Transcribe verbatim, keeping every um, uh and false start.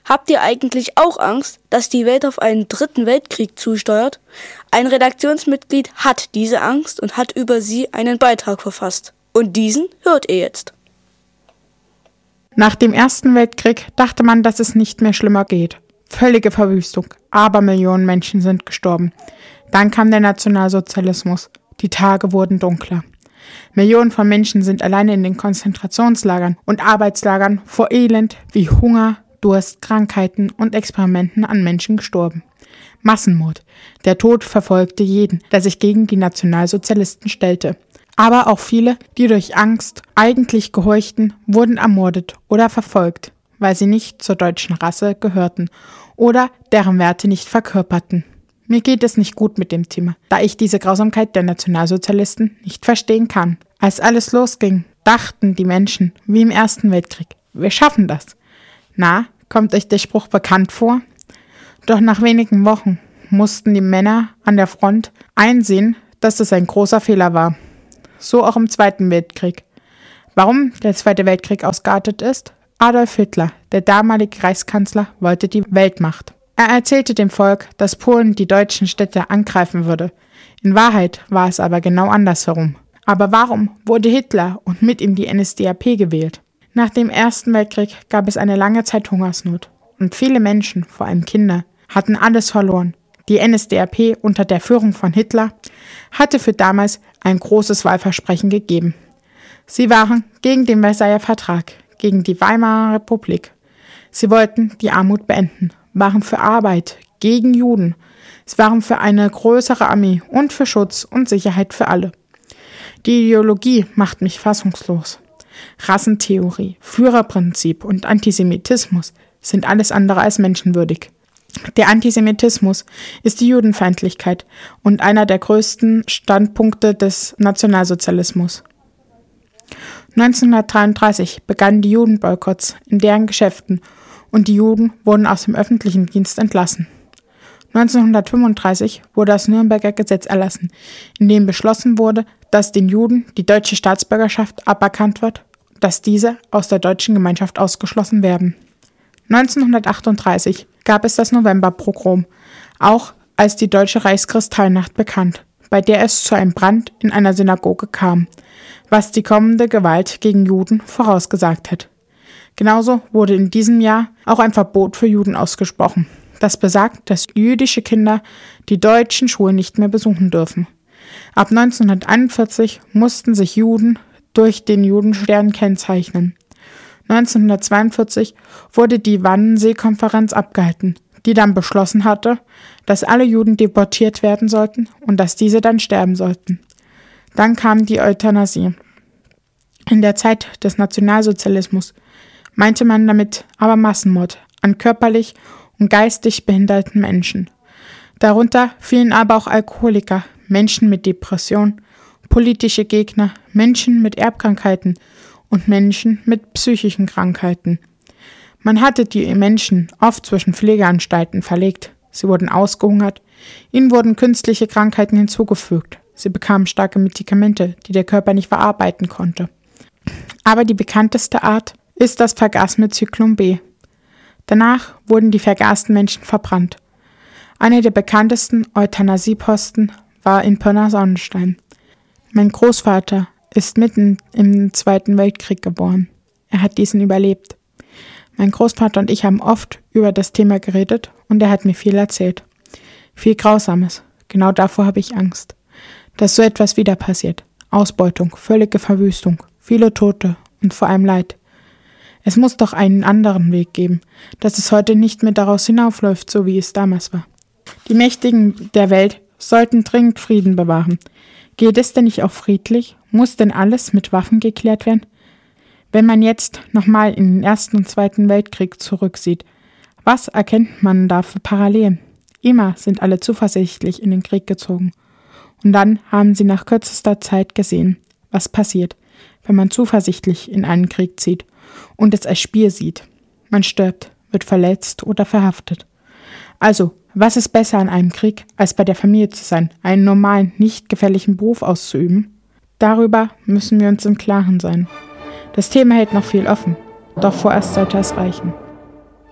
Habt ihr eigentlich auch Angst, dass die Welt auf einen dritten Weltkrieg zusteuert? Ein Redaktionsmitglied hat diese Angst und hat über sie einen Beitrag verfasst. Und diesen hört ihr jetzt. Nach dem Ersten Weltkrieg dachte man, dass es nicht mehr schlimmer geht. Völlige Verwüstung, aber Millionen Menschen sind gestorben. Dann kam der Nationalsozialismus. Die Tage wurden dunkler. Millionen von Menschen sind alleine in den Konzentrationslagern und Arbeitslagern vor Elend wie Hunger, Durst, Krankheiten und Experimenten an Menschen gestorben. Massenmord. Der Tod verfolgte jeden, der sich gegen die Nationalsozialisten stellte. Aber auch viele, die durch Angst eigentlich gehorchten, wurden ermordet oder verfolgt, weil sie nicht zur deutschen Rasse gehörten oder deren Werte nicht verkörperten. Mir geht es nicht gut mit dem Thema, da ich diese Grausamkeit der Nationalsozialisten nicht verstehen kann. Als alles losging, dachten die Menschen, wie im Ersten Weltkrieg, wir schaffen das. Na, kommt euch der Spruch bekannt vor? Doch nach wenigen Wochen mussten die Männer an der Front einsehen, dass es ein großer Fehler war. So auch im Zweiten Weltkrieg. Warum der Zweite Weltkrieg ausgeartet ist? Adolf Hitler, der damalige Reichskanzler, wollte die Weltmacht. Er erzählte dem Volk, dass Polen die deutschen Städte angreifen würde. In Wahrheit war es aber genau andersherum. Aber warum wurde Hitler und mit ihm die N S D A P gewählt? Nach dem Ersten Weltkrieg gab es eine lange Zeit Hungersnot. Und viele Menschen, vor allem Kinder, hatten alles verloren. Die N S D A P unter der Führung von Hitler hatte für damals ein großes Wahlversprechen gegeben. Sie waren gegen den Versailler Vertrag, gegen die Weimarer Republik. Sie wollten die Armut beenden, waren für Arbeit, gegen Juden. Sie waren für eine größere Armee und für Schutz und Sicherheit für alle. Die Ideologie macht mich fassungslos. Rassentheorie, Führerprinzip und Antisemitismus sind alles andere als menschenwürdig. Der Antisemitismus ist die Judenfeindlichkeit und einer der größten Standpunkte des Nationalsozialismus. neunzehnhundertdreiunddreißig begannen die Judenboykotts in deren Geschäften und die Juden wurden aus dem öffentlichen Dienst entlassen. neunzehnhundertfünfunddreißig wurde das Nürnberger Gesetz erlassen, in dem beschlossen wurde, dass den Juden die deutsche Staatsbürgerschaft aberkannt wird, dass diese aus der deutschen Gemeinschaft ausgeschlossen werden. neunzehnhundertachtunddreißig gab es das Novemberpogrom, auch als die Deutsche Reichskristallnacht bekannt, bei der es zu einem Brand in einer Synagoge kam, was die kommende Gewalt gegen Juden vorausgesagt hat. Genauso wurde in diesem Jahr auch ein Verbot für Juden ausgesprochen, das besagt, dass jüdische Kinder die deutschen Schulen nicht mehr besuchen dürfen. Ab neunzehnhunderteinundvierzig mussten sich Juden durch den Judenstern kennzeichnen. neunzehnhundertzweiundvierzig wurde die Wannsee-Konferenz abgehalten, die dann beschlossen hatte, dass alle Juden deportiert werden sollten und dass diese dann sterben sollten. Dann kam die Euthanasie. In der Zeit des Nationalsozialismus meinte man damit aber Massenmord an körperlich und geistig behinderten Menschen. Darunter fielen aber auch Alkoholiker, Menschen mit Depression, politische Gegner, Menschen mit Erbkrankheiten und Menschen mit psychischen Krankheiten. Man hatte die Menschen oft zwischen Pflegeanstalten verlegt. Sie wurden ausgehungert, ihnen wurden künstliche Krankheiten hinzugefügt. Sie bekamen starke Medikamente, die der Körper nicht verarbeiten konnte. Aber die bekannteste Art ist das Vergas mit Zyklon B. Danach wurden die vergasten Menschen verbrannt. Einer der bekanntesten Euthanasieposten war in Pirna-Sonnenstein. Mein Großvater ist mitten im Zweiten Weltkrieg geboren. Er hat diesen überlebt. Mein Großvater und ich haben oft über das Thema geredet und er hat mir viel erzählt. Viel Grausames. Genau davor habe ich Angst. Dass so etwas wieder passiert. Ausbeutung, völlige Verwüstung, viele Tote und vor allem Leid. Es muss doch einen anderen Weg geben, dass es heute nicht mehr daraus hinaufläuft, so wie es damals war. Die Mächtigen der Welt sollten dringend Frieden bewahren. Geht es denn nicht auch friedlich? Muss denn alles mit Waffen geklärt werden? Wenn man jetzt nochmal in den Ersten und Zweiten Weltkrieg zurücksieht, was erkennt man da für Parallelen? Immer sind alle zuversichtlich in den Krieg gezogen. Und dann haben sie nach kürzester Zeit gesehen, was passiert, wenn man zuversichtlich in einen Krieg zieht und es als Spiel sieht. Man stirbt, wird verletzt oder verhaftet. Also, was ist besser an einem Krieg, als bei der Familie zu sein, einen normalen, nicht gefährlichen Beruf auszuüben? Darüber müssen wir uns im Klaren sein. Das Thema hält noch viel offen, doch vorerst sollte es reichen.